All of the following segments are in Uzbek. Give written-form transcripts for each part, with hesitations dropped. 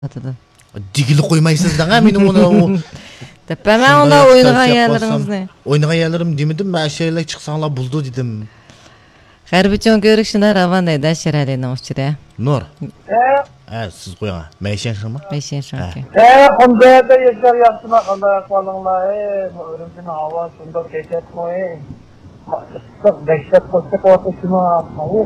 Atıdı. Digili koymaysınız da benim onu. Tepemen onda oynagan yerlerinizni. Oynagan yerlerim demedim ben şeyler çıksanlar buldu dedim. Garbiçon görüşünde ravan deydi şerelini uçuraya. Nur. Siz koyana. Meşen şama? Meşen şanki. Onda da yaşar yaptığına kadar falanlar. Örümcün hava şunda geçet koy. Sık beşet koştuk ortasına.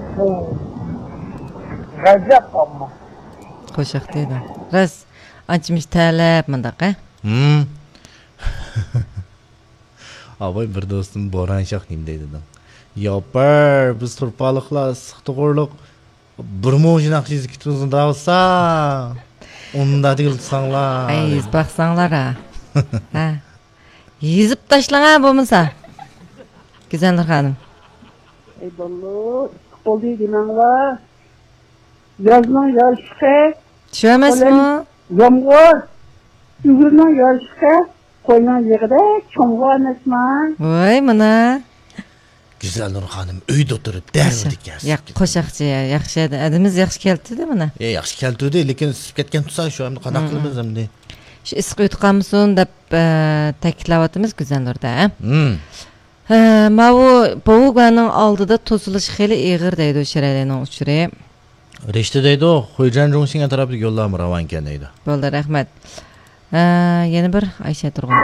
Gazap ama. Koşak deydi. Raz açmış təlep mındak he? Abay bir dostum Boran Şahniyim deydi. Yapar biz turpalıkla sıktıqorluq. Bir mojinaq çizik kituzun da olsa. Onda değil sanlar. Ay yüz baksanlar ha. Yüzüp taşlana bulmasa. Güzeldir hanım. Dolu oluyor dinanlar. Yazman yarışka. Şömez mi? Yomg'ir. Yugurman yarışka. Koynan yig'ida cho'ng'ir nesman. Voy mana. Güzel Nur hanım uyda oturup derdik ya. Ya qo'shaqchi yaxshi edi. Adimiz yaxshi keldi mana. Yaxshi keldi lekin sip ketgan tutsa şu an qanaq qilamiz endi. Shu isqi yutqanmisin deb ta'kidlayapmiz Güzeldirda. Mavu Boğuganın aldıda tozuluş xeli iğir deydi o şirelenin uçuraya. Reşte deydi o. Xo'jan Jongsinga tarafı yo'llam ravan ekan deydi. Bo'ldi, rahmat. Yana bir Ayşe Turg'un.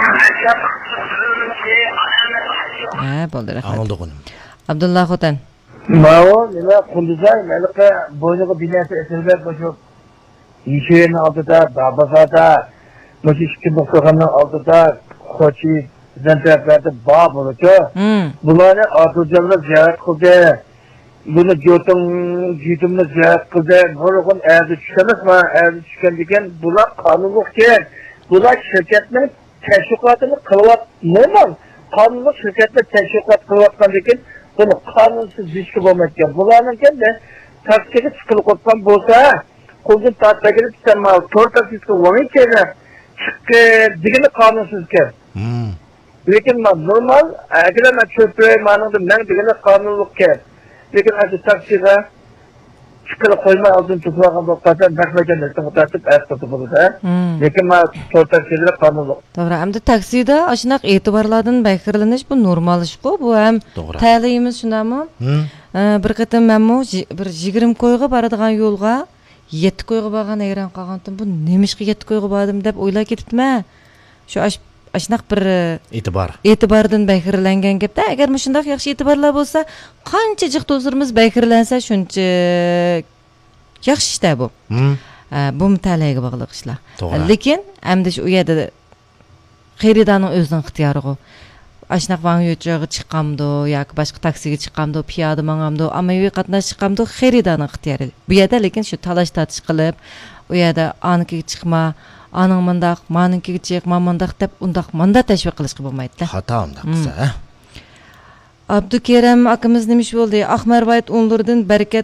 Bo'ldi, rahmat. Anıldı qo'nim. Abdullah Xotan. Mao nima Qunduzay malaka bo'yniga binasi etilib shu yishini oldida babazada mush ikki nuqtaning oldida xochi zantarlarda bor bo'ladi. Bularni Abduljallar ziyorat qildi. Buni Jo'timni ziyorat qildi. Nurg'un erdi tushganmi? Erdi tushgan degan bular qonunlikka, bular shirkatning tashviqotini qilyapti. Nima? Qonunli shirkatlar tashviqot qilyotgan ekan, buni qonunsiz ishga bo'lmaydi. Bularning endi taksiga chiqilib qolgan bo'lsa, qo'ldan tartibga tushirma, to'rtasiga o'yin kerak. Chiqdi degani qonunsizga. Lekin normal, agar men cho'pay ma'noda men degani qonunlikka. Lekin aslida taksiga chiqilib qo'ymay oldin tuplagan bo'lsa, baxmagan tartib asosida bo'ladi. Lekin men to'rtasiga qonunlik. To'g'ri, hamda taksida ashunaq e'tiborlardan bayqirlanish bu normal ish-ku. Bu ham ta'limimiz shundami? Bir qatam menmi bir 20 qo'yga boradigan yo'lga 7 qo'yga borgan ayron qolgandim. Bu nemishga 7 qo'yga bordim deb o'ylab ketibman. Shu ashunaq bir e'tibordan bayqirlangan gapda. Agar shunday yaxshi e'tiborlar bo'lsa, qancha jiq to'zirimiz bayqirlansa, shuncha yaxshi ishda bu. Bu mutolaaga bog'liq ishlar. Lekin hamda shu yerda xaridaning o'zining ixtiyoriga ashunaq vang yo'chog'i chiqqamdi yoki boshqa taksiga chiqqamdi, piyoda mangamdi, ommaviy qatnash chiqqamdi, xaridaning ixtiyori. Bu yerda lekin shu talash tatish qilib, u yerda anikiga chiqma, aning mundaq, manikiga chiq, mundaq deb undaq manda tashviq qilishga bo'lmaydi. Xato undaq qilsa. Abdukerim akamiz nemish bo'ldi? Ahmarbayt unlardan barakat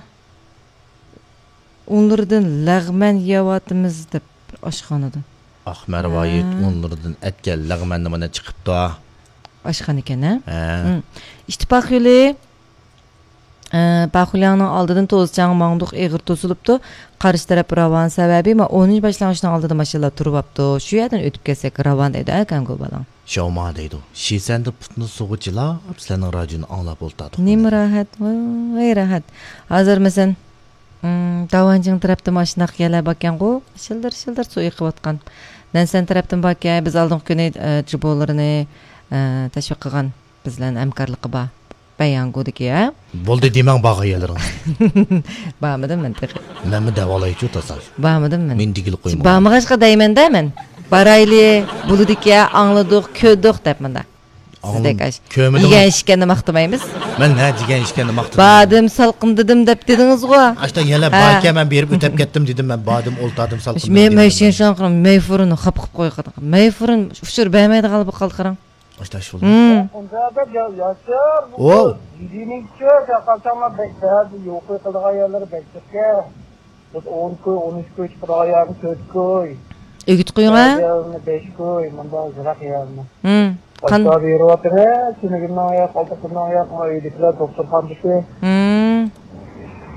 unlardan lag'man yeyotimiz deb oshxonada. Ahmarbayt unlardan atgan lag'manni mana chiqibdi. Oshxona ekan, ha? İttifoq yo'li Baxulyanın aldıdan to'zchang mangduq eg'ir to'silibdi. Qarshi taraf ravon sababi men 10 boshlang'ichdan oldida mashinalar turibdi. Shu yerdan o'tib kelsak ravon deydi, kango balang. Shoma deydi. Shesanda putni sug'uchilar sizlarning radioni anglab o'ltadi. Nim rahat, voy rahat. Hozir masan Davanjing tarafda mashina kelib bakkan-ku, shildir suv yiqiyotgan. Nansan tarafdan bakka biz oldingi kuni jibolarini tashviq qilgan bizlarning hamkorligi bor. Bayangodiki ha? Bo'ldi demang bag'ayalaring. Ba'midim men teq. Menmi davolaychi o'tasan. Ba'midim men. Men digil qo'yman. Ba'mig'ashqa deyman-da men. Barayli, buludiki, angladik, ko'rdik debman-da. Sizdekash. Degan ishga maqtamaymiz. Men nima degan ishga maqtadim? Badim salqin dedim deb dedingiz-ku. Ashta yana barka men berib o'tib ketdim dedim men badim o'ltadim salqin. Men shen qilib mayfurini qapqib qo'ydim. Mayfurin ushur bermaydi qolib qoldi qarang. Ashta shu. Unda da yaşar. Oo. Yediğinin çok yakaltama beklerdi. Yok kıldığı yerleri beklerke. 10 köy, 13 köy çıkıdığı yerini 4 köy. Ögüt qo'ying ha? 5 köy. Bunda zırak yerini. Qan bir vatırı. Şimdi günün ayak, altı günün ayak. Öydükler doktor pandisi.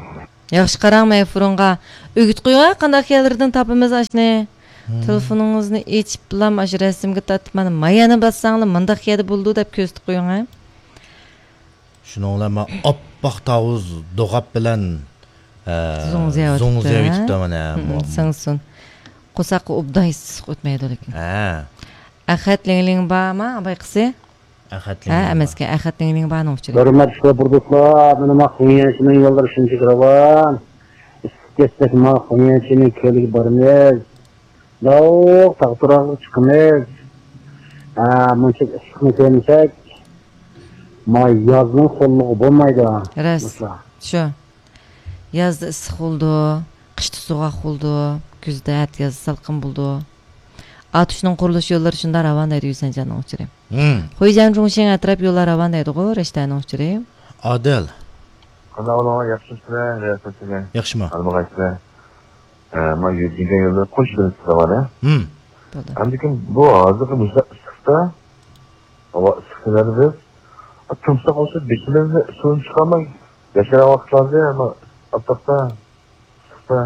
Yaxşı qarang fırınğa. Ügüt qo'ying, qanday yerlardan topamiz ashni. Telefoningizni echib bilan ash rasmga tatib mana mayani bassanglar mındaq yerda bo'ldi deb ko'rsatib qo'ying. Shuninglar oppoq tavuz do'g'ab bilan zo'ngziya yetibdi mana. Singsin. Qo'saqqa obday issiq o'tmaydi lekin. Axatlingling bormi? Abay qisi? Axatlingling. Amaska axatlingling bormi o'chiri? Hurmatli burduklar, meni maqsadiyachining yo'llari shuncha kiravan. İstektek maqsadiyachining ko'liga boramiz. Dağ taqtiraga chiqamiz. Muncha issiqni ko'rsak, yazning so'llig'i bo'lmaydi. Ras. Shu. Yazda issiq bo'ldi, qishda sovuq bo'ldi, kuzda yoz salqin bo'ldi. Atışning qurilish yo'llari shunda ravon deydi Yusanjan o'chiri. Qo'yjan Jungshin atraf yo'llar ravon deydi-ku, Rashtan o'chiri. Adil. Qanday yaxshisizlar, yaxshisizlar. Yaxshimi? Albatta. Ma yurgan yo'llar qo'shilib turadi. Bo'ldi. Lekin bu hozirgi issiqda havo issiqlari biz tumsa qolsa beklarni suv chiqarmay yashara vaqtlarda ama atrofda issiqda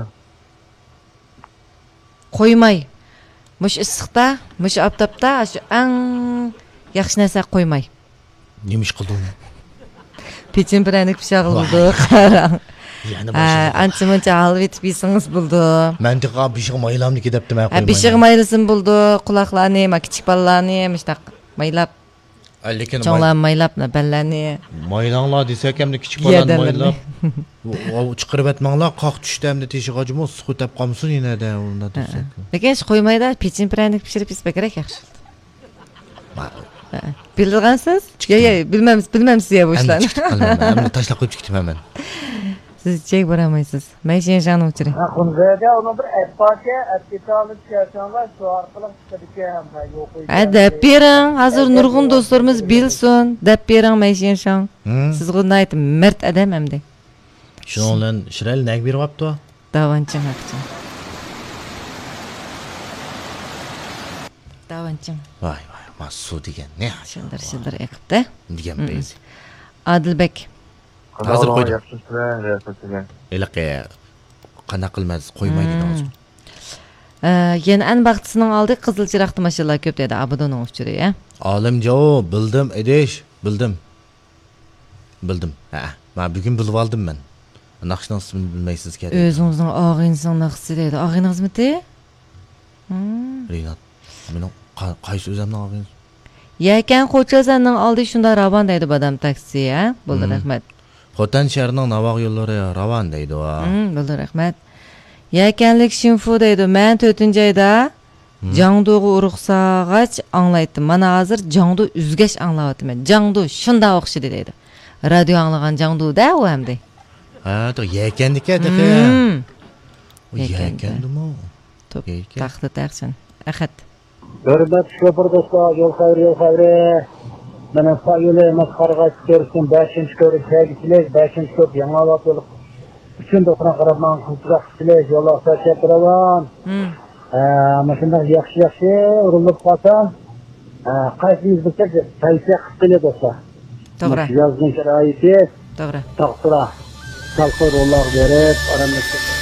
qo'ymay. Mush issiqda, mush aftobda shu eng yaxshi narsa qo'ymay. Nima ish qilding? Pechin piranik pishag'ildi, qarang. Ancha-muncha halv etib yesingiz bo'ldi. Mantiqa bishig maylamniki debdi men qo'ymayman. Bishig maylisin bo'ldi, quloqlarni, kichik bolalarni mushtaq maylab. Lekin cho'nglar maylab, ballarni. Maylanglar desak hamda kichik bolani maylab. O chiqirib etmanglar, qoq tushdi hamda teshik ochib, suv tap qolsin yana-da unda desak. Lekin hech qo'ymaydi, pechin piranik pishirib yesa kerak yaxshi. Bilgansiz? Bilmamiz ya bu ishlarni. Hamda tashlab qo'yib chiqdim hemen. Siz chek boramaysiz. Men seni o'chiring. Xunzada uni bir appga atkitalib chiqarsanlar, shu orqali chiqadigan yo'q. Deb bering, hozir nurg'un do'stlarimiz bilsin. Deb bering men seni. Siz qanday aytib, mard odam hamda. Shuni bilan Shirel nag berib qopti. Davanching haqchi. Davanching. Voy, Mas'ud degan ne? Shundir eqibdi. Degan biz. Adilbek. Hozir qo'ydim. yaxshisizlar, yaxshisizlar. Elaqa qana qilmaz qo'ymaydi hozir. Yana an baxtisining oldi qizil chiroqda mashallah ko'p dedi Abudon o'chiri, ya. Olimjo, bildim, edish, bildim. Men bugun bilib oldim men. Naqshni bilmaysiz kerak. O'zingizning og'ingizni naqsi dedi. Og'ingizmi-te? Rinat. Meni qaysi o'zimning og'ingiz? Yakan Qo'chazanning oldi shunda ravon deydi badam taksi, ya. Bo'ldi, rahmat. Xotan shahrining Navoq yo'llari ravon deydi va. Bo'ldi, rahmat. Yakanlik Shinfu deydi. Men 4-oyda Jangduga urug'sag'ach anglaydim. Mana hozir Jangdu üzgash anglayapman. Jangdu shunda o'xshaydi deydi. Radio anglagan Jangdu-da u hamda. Yakandika dedi. Yakandimi? Top. Taxta taqsin. Ahad. Hurmatli shofirdoshlar, yo'l xayri. Mana sayılı maskarga çıkıyorsun, 5. körü sevgisiyle, 5. körü yanılat yolu. Üçün dokuna qarabman kıltırak sileyiz, yolla saçya kıravan. Ama şimdi yakşı, urulup kalsa, qaysi yüzbükler, sayısıya kıstıyla dostlar. Doğru. Yazgın şerayeti, Doğru. taktıra, salkır ollar verip, aramızda.